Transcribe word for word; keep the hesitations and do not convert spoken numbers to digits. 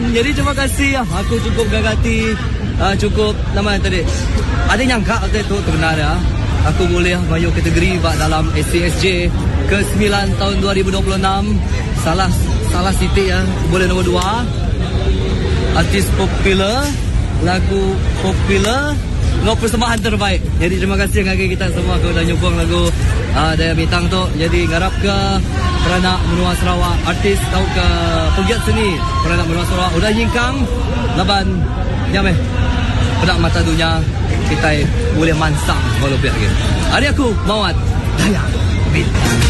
Jadi terima kasih. Aku cukup gagati, uh, cukup nama yang tadi. Ada nyangka waktu itu terkenal ya. Aku boleh masuk kategori bak dalam S C S J ke sembilan tahun dua ribu dua puluh enam. Salah salah titik ya. Boleh nombor dua. Artis popular, lagu popular, no persembahan terbaik. Jadi terima kasih kepada kita semua kau dah nyokong lagu uh, Daya Bintang tu. Jadi ngarap ke Peranak Menua Sarawak, artis tau ke pegiat seni Peranak Menua Sarawak udah nyingkang laban nyameh pedak mata dunia kita boleh mansang walau biar lagi. Hari aku Mawat Daya Bintang.